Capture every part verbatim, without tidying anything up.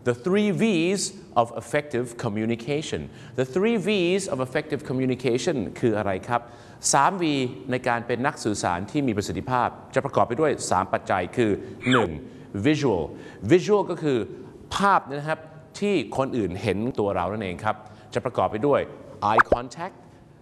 the three V's of effective communication the three V's of effective communication คืออะไรครับสาม V ในการเป็นนักสื่อสารที่มีประสิทธิภาพจะประกอบไปด้วยสามปัจจัยคือหนึ่ง visual visual ก็คือภาพนะครับที่คนอื่นเห็นตัวเรานั่นเองครับจะประกอบไปด้วย eye contact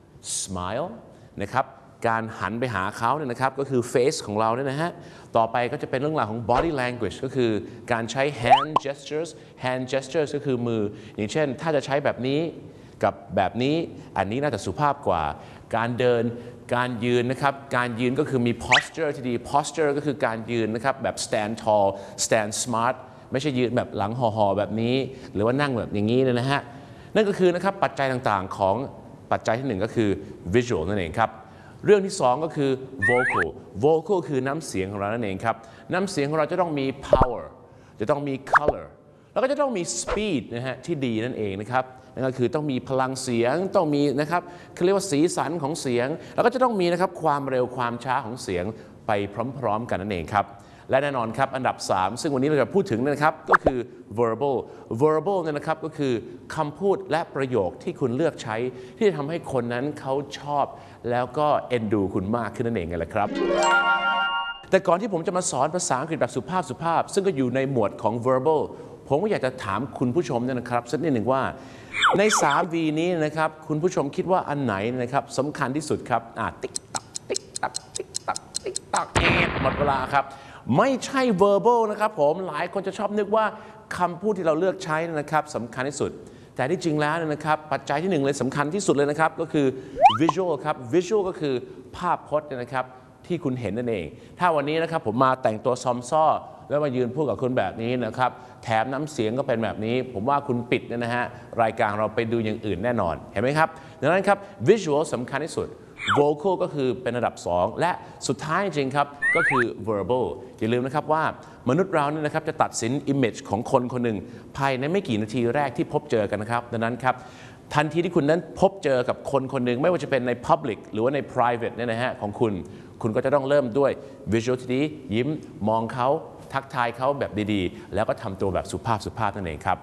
smile นะครับการหันไปหาเขาเนี่ยนะครับก็คือ face ของเราเนี่ยนะฮะต่อไปก็จะเป็นเรื่องราวของ body language ก็คือการใช้ hand gestures hand gestures ก็คือมืออย่างเช่นถ้าจะใช้แบบนี้กับแบบนี้อันนี้น่าจะสุภาพกว่าการเดินการยืนนะครับการยืนก็คือมี posture ที่ดี posture ก็คือการยืนนะครับแบบ stand tall stand smart ไม่ใช่ยืนแบบหลังห่อๆแบบนี้หรือว่านั่งแบบอย่างนี้นะฮะนั่นก็คือนะครับปัจจัยต่างๆของปัจจัยที่หนึ่งก็คือ visual นั่นเองครับเรื่องที่สองก็คือ vocal vocal คือน้ำเสียงของเรานั่นเองครับน้ำเสียงของเราจะต้องมี power จะต้องมี color แล้วก็จะต้องมี speed นะฮะที่ดีนั่นเองนะครับนั่นก็คือต้องมีพลังเสียงต้องมีนะครับเขาเรียกว่าสีสันของเสียงแล้วก็จะต้องมีนะครับความเร็วความช้าของเสียงไปพร้อมๆกันนั่นเองครับและแน่นอนครับอันดับสามซึ่งวันนี้เราจะพูดถึงนะครับก็คือ verbal verbal เนี่ยนะครับก็คือคำพูดและประโยคที่คุณเลือกใช้ที่จะทำให้คนนั้นเขาชอบแล้วก็เอ็นดูคุณมากขึ้นนั่นเองไงล่ะครับแต่ก่อนที่ผมจะมาสอนภาษาอังกฤษแบบสุภาพสุภาพซึ่งก็อยู่ในหมวดของ verbal ผมก็อยากจะถามคุณผู้ชมเนี่ยนะครับสักนิดหนึ่งว่าในสาม V นี้นะครับคุณผู้ชมคิดว่าอันไหนนะครับสำคัญที่สุดครับอ่าติ๊กตักติ๊กตักติ๊กตักติ๊กตักหมดเวลาครับไม่ใช่ verbal นะครับผมหลายคนจะชอบนึกว่าคำพูดที่เราเลือกใช้นะครับสำคัญที่สุดแต่ที่จริงแล้วนะครับปัจจัยที่หนึ่งเลยสำคัญที่สุดเลยนะครับก็คือ visual ครับ visual ก็คือภาพพจน์นะครับที่คุณเห็นนั่นเองถ้าวันนี้นะครับผมมาแต่งตัวซอมซ้อแล้วมายืนพูดกับคุณแบบนี้นะครับแถมน้ำเสียงก็เป็นแบบนี้ผมว่าคุณปิดนะฮะรายการเราไปดูอย่างอื่นแน่นอนเห็นไหมครับดังนั้นครับ visual สำคัญที่สุด vocal ก็คือเป็นระดับสองและสุดท้ายจริงๆครับก็คือ verbal อย่าลืมนะครับว่ามนุษย์เราเนี่ยนะครับจะตัดสิน image ของคนคนหนึ่งภายในไม่กี่นาทีแรกที่พบเจอกันนะครับดังนั้นครับทันทีที่คุณนั้นพบเจอกับคนคนหนึ่งไม่ว่าจะเป็นใน public หรือว่าใน private เนี่ยนะฮะของคุณคุณก็จะต้องเริ่มด้วย visual ที่ดียิ้มมองเขาทักทายเขาแบบดีๆแล้วก็ทำตัวแบบสุภาพสุภาพนั่นเองครับ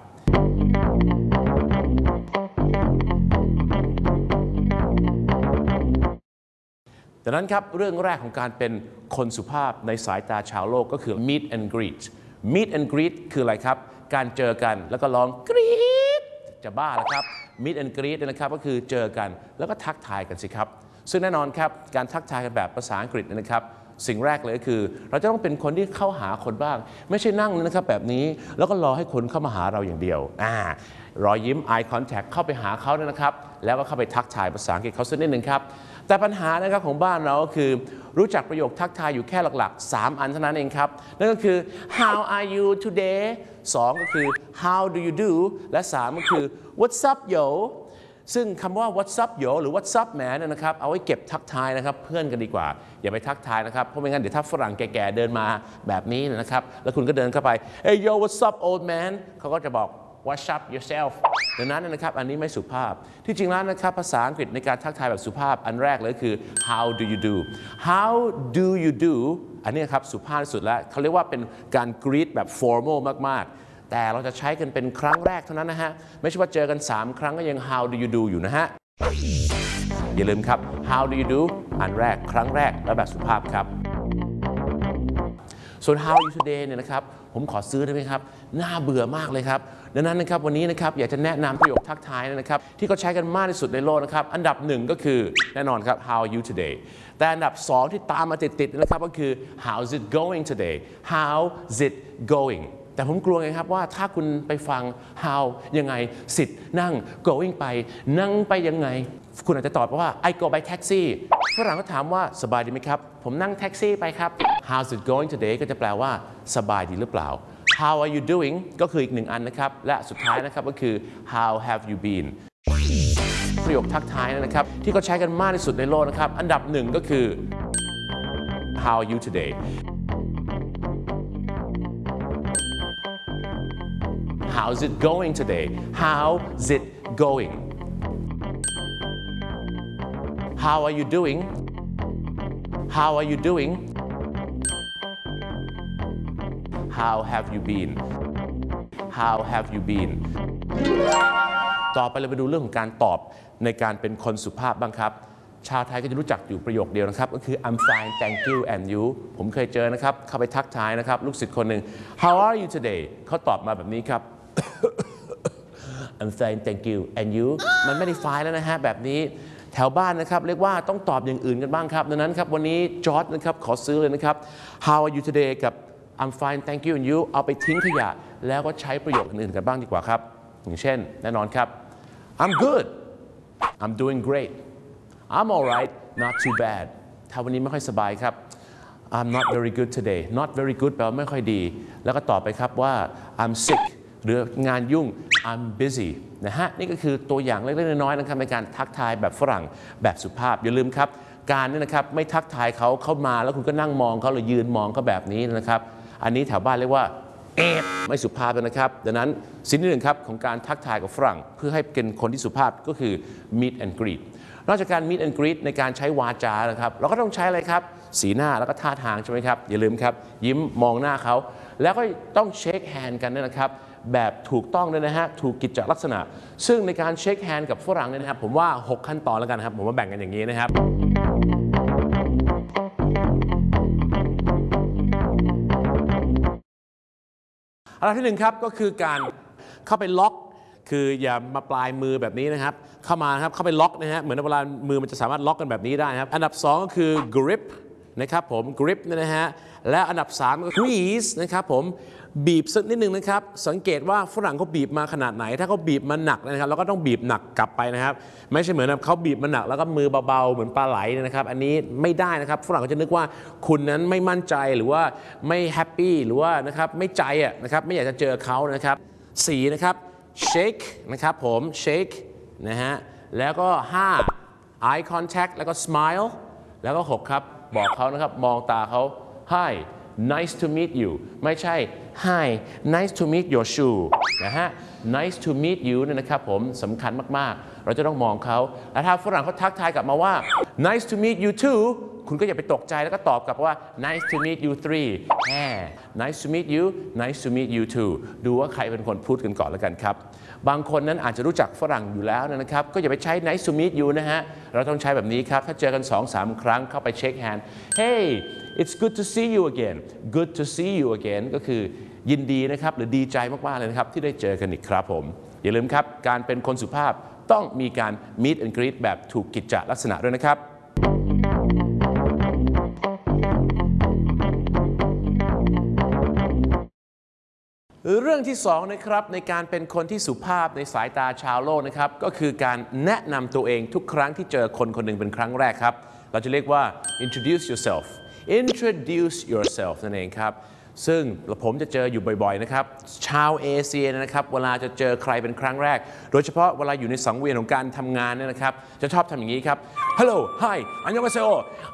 ดังนั้นครับเรื่องแรกของการเป็นคนสุภาพในสายตาชาวโลกก็คือ meet and greet meet and greet คืออะไรครับการเจอกันแล้วก็ร้องกรี๊ดจะบ้าแล้วครับ meet and greet นะครับก็คือเจอกันแล้วก็ทักทายกันสิครับซึ่งแน่นอนครับการทักทายกันแบบภาษาอังกฤษนะครับสิ่งแรกเลยก็คือเราจะต้องเป็นคนที่เข้าหาคนบ้างไม่ใช่นั่งนะครับแบบนี้แล้วก็รอให้คนเข้ามาหาเราอย่างเดียวอ่ารอยยิ้ม eye contact เข้าไปหาเขาเนี่ยนะครับแล้วก็เข้าไปทักทายภาษาอังกฤษเขาสักนิดหนึ่งครับแต่ปัญหานะครับของบ้านเราก็คือรู้จักประโยคทักทายอยู่แค่หลักๆสามอันเท่านั้นเองครับนั่นก็คือ how are you today สองก็คือ how do you do และสามก็คือ what's up yoซึ่งคำว่า what's up yo หรือ what's up man นะครับเอาไว้เก็บทักทายนะครับเพื่อนกันดีกว่าอย่าไปทักทายนะครับเพราะไม่งั้นเดี๋ยวถ้าฝรั่งแก่ๆเดินมาแบบนี้นะครับแล้วคุณก็เดินเข้าไป hey yo what's up old man เขาก็จะบอก what's up yourself ดังนั้นนะครับอันนี้ไม่สุภาพที่จริงแล้วนะครับภาษาอังกฤษในการทักทายแบบสุภาพอันแรกเลยคือ how do you do how do you do อันนี้ครับสุภาพที่สุดแล้วเขาเรียกว่าเป็นการ greet แบบ formal มากๆแต่เราจะใช้กันเป็นครั้งแรกเท่านั้นนะฮะไม่ใช่ว่าเจอกันสามครั้งก็ยัง how do you do อยู่นะฮะอย่าลืมครับ how do you do อันแรกครั้งแรกและแบบสุภาพครับส่วน how are you today เนี่ยนะครับผมขอซื้อได้ไหมครับน่าเบื่อมากเลยครับดังนั้นนะครับวันนี้นะครับอยากจะแนะนำประโยคทักทายนะครับที่เขาใช้กันมากที่สุดในโลกนะครับอันดับหนึ่งก็คือแน่นอนครับ how are you today แต่อันดับสองที่ตามมาติดๆนะครับก็คือ how's it going today how's it goingแต่ผมกลัวไงครับว่าถ้าคุณไปฟัง how ยังไง sit นั่ง going ไปนั่งไปยังไงคุณอาจจะตอบว่า I go by taxi ฝรั่งก็ถามว่าสบายดีไหมครับผมนั่งแท็กซี่ไปครับ how's it going today ก็จะแปลว่าสบายดีหรือเปล่า how are you doing ก็คืออีกหนึ่งอันนะครับและสุดท้ายนะครับก็คือ how have you been ประโยคทักทายนะครับที่เขาใช้กันมากที่สุดในโลกนะครับอันดับหนึ่งก็คือ how are you today how's it going today how's it going how are you doing how are you doing how have you been how have you been ต่อไปเราไปดูเรื่องของการตอบในการเป็นคนสุภาพบ้างครับชาวไทยก็จะรู้จักอยู่ประโยคเดียวนะครับก็คือ I'm fine thank you and you ผมเคยเจอนะครับเข้าไปทักทายนะครับลูกศิษย์คนหนึ่ง How are you today เขาตอบมาแบบนี้ครับ I'm fine thank you and you มันไม่ได้ fine แล้วนะฮะแบบนี้แถวบ้านนะครับเรียกว่าต้องตอบอย่างอื่นกันบ้างครับดังนั้นครับวันนี้จอร์จนะครับขอซื้อเลยนะครับ How are you today กับ I'm fine thank you and you เอาไปทิ้งขยะแล้วก็ใช้ประโยคอื่นๆกันบ้างดีกว่าครับอย่างเช่นแน่นอนครับ I'm good I'm doing great I'm alright not too bad ถ้าวันนี้ไม่ค่อยสบายครับ I'm not very good today not very good แปลว่าไม่ค่อยดีแล้วก็ตอบไปครับว่า I'm sick หรืองานยุ่ง I'm busy นะฮะนี่ก็คือตัวอย่างเล็กๆน้อยๆนะครับในการทักทายแบบฝรั่งแบบสุภาพอย่าลืมครับการนี่นะครับไม่ทักทายเขาเข้ามาแล้วคุณก็นั่งมองเขาหรือยืนมองเขาแบบนี้นะครับอันนี้แถวบ้านเรียกว่าเอ๊ะไม่สุภาพนะครับดังนั้นสิ่งที่หนึ่งครับของการทักทายกับฝรั่งเพื่อให้เป็นคนที่สุภาพก็คือ meet and greet นอกจากการ meet and greet ในการใช้วาจานะครับเราก็ต้องใช้อะไรครับสีหน้าแล้วก็ท่าทางใช่ไหมครับอย่าลืมครับยิ้มมองหน้าเขาแล้วก็ต้องเช็คแฮนด์กันนะครับแบบถูกต้องด้วยนะฮะถูกกิจลักษณะซึ่งในการเช็คแฮนด์กับฝรั่งเนี่ยนะครับผมว่าหกขั้นตอนแล้วกันครับผมว่าแบ่งกันอย่างนี้นะครับอันดับที่หนึ่งครับก็คือการเข้าไปล็อกคืออย่ามาปลายมือแบบนี้นะครับเข้ามาครับเข้าไปล็อกนะฮะเหมือนเวลามือมันจะสามารถล็อกกันแบบนี้ได้ครับอันดับสองก็คือ grip นะครับผม grip เนี่ยนะฮะและอันดับสามก็ squeeze นะครับผมบีบสักนิดนึงนะครับสังเกตว่าฝรั่งเขาบีบมาขนาดไหนถ้าเขาบีบมาหนักนะครับเราก็ต้องบีบหนักกลับไปนะครับไม่ใช่เหมือนเขาบีบมาหนักแล้วก็มือเบาๆเหมือนปลาไหลนะครับอันนี้ไม่ได้นะครับฝรั่งก็จะนึกว่าคุณนั้นไม่มั่นใจหรือว่าไม่แฮปปี้หรือว่านะครับไม่ใจอ่ะนะครับไม่อยากจะเจอเขานะครับสี่นะครับ shake นะครับผม shake นะฮะแล้วก็ห้า eye contact แล้วก็ smile แล้วก็หกครับบอกเขานะครับมองตาเขา hi nice to meet you ไม่ใช่ hi nice to meet your shoe นะฮะ nice to meet you เนี่ยนะครับผมสำคัญมากๆเราจะต้องมองเขาแล้วถ้าฝรั่งเขาทักทายกลับมาว่า nice to meet you too คุณก็อย่าไปตกใจแล้วก็ตอบกลับว่า nice to meet you three แหม nice to meet you nice to meet you too ดูว่าใครเป็นคนพูดกันก่อนแล้วกันครับบางคนนั้นอาจจะรู้จักฝรั่งอยู่แล้วนะครับก็อย่าไปใช้ nice to meet you นะฮะเราต้องใช้แบบนี้ครับถ้าเจอกัน สองสาม ครั้งเข้าไปเช็คแฮนด์ hey it's good to see you again good to see you again ก็คือยินดีนะครับหรือดีใจมากๆเลยนะครับที่ได้เจอกันอีกครับผมอย่าลืมครับการเป็นคนสุภาพต้องมีการ meet and greet แบบถูกกิจจลักษณะด้วยนะครับเรื่องที่สองนะครับในการเป็นคนที่สุภาพในสายตาชาวโลกนะครับก็คือการแนะนำตัวเองทุกครั้งที่เจอคนคนหนึ่งเป็นครั้งแรกครับเราจะเรียกว่า introduce yourself introduce yourself นั่นเองครับซึ่งผมจะเจออยู่บ่อยๆนะครับชาวเอเชียนะครับเวลาจะเจอใครเป็นครั้งแรกโดยเฉพาะเวลาอยู่ในสังเวียนของการทำงานเนี่ยนะครับจะชอบทำอย่างนี้ครับ hello hi 안녕하세요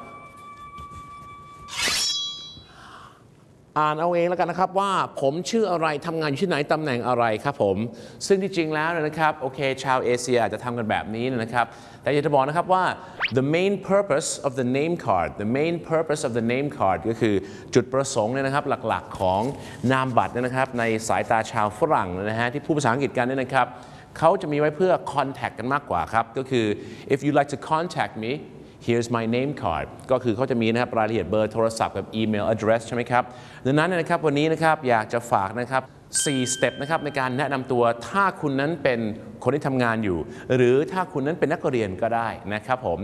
อ่านเอาเองแล้วกันนะครับว่าผมชื่ออะไรทำงานอยู่ที่ไหนตำแหน่งอะไรครับผมซึ่งที่จริงแล้วนะครับโอเคชาวเอเชียอาจจะทำกันแบบนี้นะครับแต่อยากจะบอกนะครับว่า the main purpose of the name card the main purpose of the name card ก็คือจุดประสงค์เนี่ยนะครับหลักๆของนามบัตรเนี่ยนะครับในสายตาชาวฝรั่งนะฮะที่พูดภาษาอังกฤษกันเนี่ยนะครับเขาจะมีไว้เพื่อ contact กันมากกว่าครับก็คือ if you like to contact me here's my name card ก็คือเขาจะมีนะครับรายละเอียดเบอร์โทรศัพท์กับ email address ใช่ไหมครับดังนั้นนะครับวันนี้นะครับอยากจะฝากนะครับสี่สเต็ปนะครับในการแนะนำตัวถ้าคุณนั้นเป็นคนที่ทำงานอยู่หรือถ้าคุณนั้นเป็นนักเรียนก็ได้นะครับผม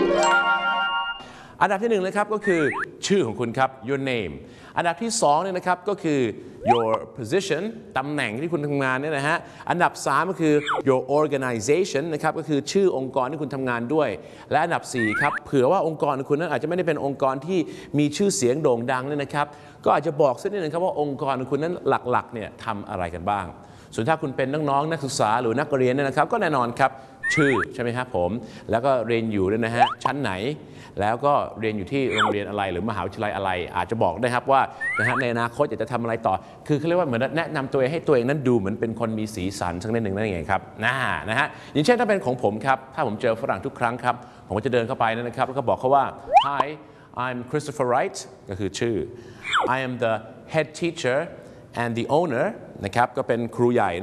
อันดับที่หนึ่งเลยครับก็คือชื่อของคุณครับ your name อันดับที่สองเนี่ยนะครับก็คือ your position ตำแหน่งที่คุณทำงานเนี่ยนะฮะอันดับสามก็คือ your organization นะครับก็คือชื่อองค์กรที่คุณทำงานด้วยและอันดับสี่ครับเผื่อว่าองค์กรของคุณนั้นอาจจะไม่ได้เป็นองค์กรที่มีชื่อเสียงโด่งดังเนี่ยนะครับก็อาจจะบอกสักนิดนึงครับว่าองค์กรของคุณนั้นหลักๆเนี่ยทำอะไรกันบ้างส่วนถ้าคุณเป็นน้องๆนักศึกษาหรือนักเรียนเนี่ยนะครับก็แน่นอนครับชื่อใช่ไหมครับผมแล้วก็เรียนอยู่ด้วยนะฮะชั้นไหนแล้วก็เรียนอยู่ที่โรงเรียนอะไรหรือมหาวิทยาลัยอะไรอาจจะบอกได้ครับว่านะฮะในอนาคตอยากจะทำอะไรต่อคือเขาเรียกว่าเหมือนแนะนำตัวเองให้ตัวเองนั้นดูเหมือนเป็นคนมีสีสันสักนิดหนึ่งนั่นเองครับน่านะฮะอย่างเช่นถ้าเป็นของผมครับถ้าผมเจอฝรั่งทุกครั้งครับผมก็จะเดินเข้าไปนะครับแล้วก็บอกเขาว่า Hi I'm Christopher Wright ก็คือชื่อ I am the head teacher and the owner นะครับก็เป็นครูใหญ่